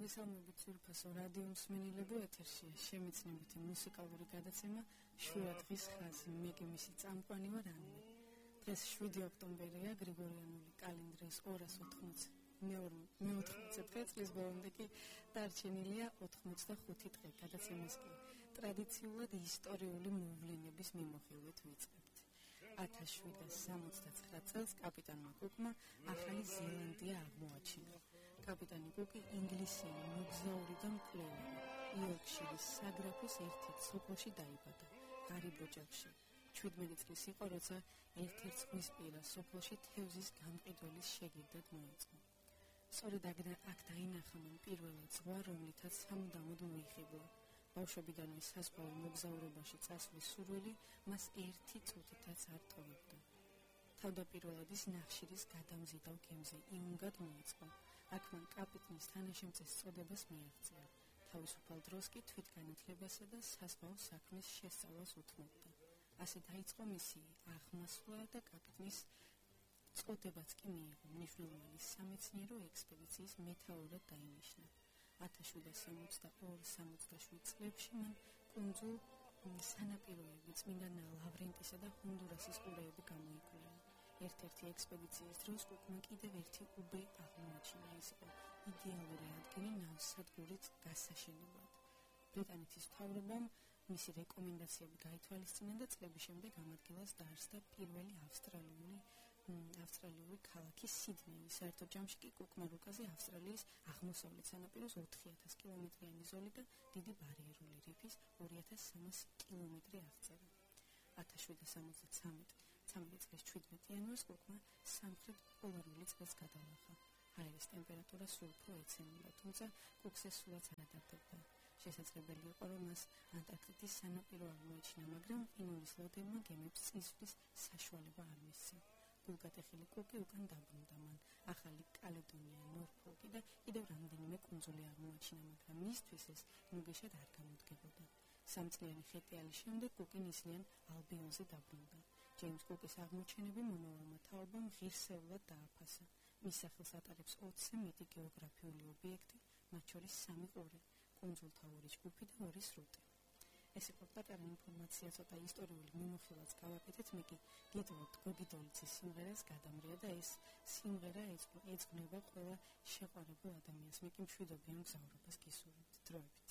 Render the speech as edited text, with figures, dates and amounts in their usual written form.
მოგესალმებით ძვირფასო რადიო მსმენელებო, ეთერშია შემეცნებითი მუსიკალური გადაცემა შუადღის ხაზი. მე კი მისი წამყვანი ვარ ანნა. დღეს 7 ოქტომბერია, გრიგორიანული კალენდრის 280 დღე, წლის ბოლომდე კი დარჩენილია 85 დღე. გადაცემას კი ტრადიციულად ისტორიული მოვლენების მიმოხილვით ვიწყებთ. 1769 წელს კაპიტანმა კუკმა ახალი ზელანდია აღმოაჩინა. კაპიტანი კუკი ინგლისელი მოგზაური და მკვლევარი. იორკშირის საგრაფოს ერთ-ერთ სოფელში დაიბადა, გარიბ ოჯახში. 17 წლის იყო, როცა ერთ-ერთ ზღვისპირა სოფელში თევზის გამყიდველის შეგირდად მოეწყო. სწორედ აქ დაინახა მან პირველად ზღვა, რომლითაც სამუდამოდ მოიხიბლა. ბავშვობიდანვე საზღვაო მოგზაურობაში წასვლის სურვილი მას ერთი წუთითაც არ ტოვებდა. თავდაპირველად ის ნახშირის გადამზიდავ გემზე იუნგად მოეწყო. აქ მან კაპიტნის თანაშემწეს წოდებას მიაღწია. თავისუფალ დროს კი თვითგანათლებასა და საზღვაო საქმის შესწავლას უთმობდა. ასე დაიწყო მისი აღმასვლა და კაპიტნის წოდებაც კი მიიღო. მნიშვნელოვანი სამეცნიერო ექსპედიციის მეთაურად დაინიშნა. 1772-77 წლებში მან კუნძულ სანაპიროები წმინდა ლავრენტისა და ჰონდურასის ყურეები გამოიკვლია. ერთ-ერთი ექსპედიციის დროს კუკმა კიდევ ერთი უბე აღმოაჩინა. ის იყო იდეალური ადგილი ნავსადგურის გასაშენებლად. ბრიტანეთის მთავრობამ მისი რეკომენდაციები გაითვალისწინა და წლების შემდეგ ამ ადგილას დაარსდა პირველი ავსტრალიური ქალაქი სიდნეი. საერთო ჯამში კი კუკმა რუკაზე ავსტრალიის აღმოსავლეთ სანაპიროს 4000 კილომეტრიანი ზოლი და დიდი ბარიერული რიფის 2300 კილომეტრი აღწერა. 1773 წლის 17 იანვარს კუკმა სამხრეთ პოლარული წყლს გადალახა. ჰაერის ტემპერატურა სულ უფრო ეცემოდა, თუმცა კუკს ეს სულაც არ ადარდებდა. შესაძლებელი იყო, რომ მას ანტარქტიკის სანაპირო აღმოაჩინა, მაგრამ ყინულის ლოდებმა გემებს წისვლის საშუალება არ მისცა. გულგატეხილი კუკი უკან დაბრუნდა. მან ახალი კალედონია, ნორფოლკი და კიდევ რამდენიმე კუნძული აღმოაჩინა, მაგრამ მისთვის ეს ნუგეშად არ გამოდგებოდა. სამწლიანი ხეტიალის შემდეგ კუკი ნისლიან ალბიონზე დაბრუნდა. ჯეიმს კუკის აღმოჩენები მომავალმა თაობამ ღირსეულად დააფასა. მის სახელს ატარებს 20-ზე მეტი გეოგრაფიული ობიექტი, მათ შორის 3 ყურე, კუნძულთა 2 ჯგუფი და 2 სრუტე. ეს იყო პატარა ინფორმაცია, ცოტა ისტორიული მიმოხილვაც გავაკეთეთ. მე კი გეტყვით გოგი დოლიძის სიმღერას გადამრია და ეს სიმღერა ეძღვნება ყველა შეყვარებულ ადამიანს. მე კი მშვიდობიან მგზავრობას გისურვებთ. დროებით.